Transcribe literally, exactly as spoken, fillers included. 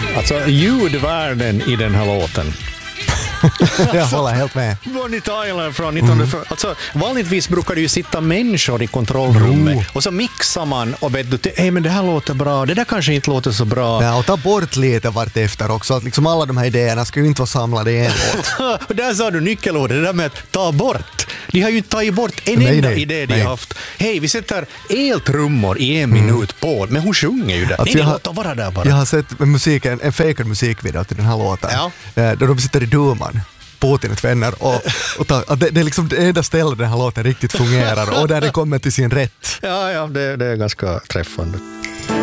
Alltså ljudvärlden i den här låten. Jag håller helt med. Bonnie Tyler från nittonhundrafyrtio. Mm. Alltså, vanligtvis brukar det ju sitta människor i kontrollrummet oh. och så mixar man och vet du, hey, men det här låter bra, det där kanske inte låter så bra. Ja, och ta bort lite vart efter också. Att liksom alla de här idéerna ska ju inte vara samlade i en låt. Och där sa du nyckelordet, det där med att ta bort. De har ju inte tagit bort en nej, enda nej, idé de nej. har haft. Hej, vi sätter eltrummor i en minut mm. på, men hon sjunger ju där. Alltså nej, jag, låt vara där bara. Jag har sett musiken, en fejkad musikvideo till den här låten. Ja. Där de sitter i Duman. Putin ett vänner och, och ta, det, det är liksom det enda stället den här låten riktigt fungerar och där det kommer till sin rätt. Ja, ja, det, det är ganska träffande.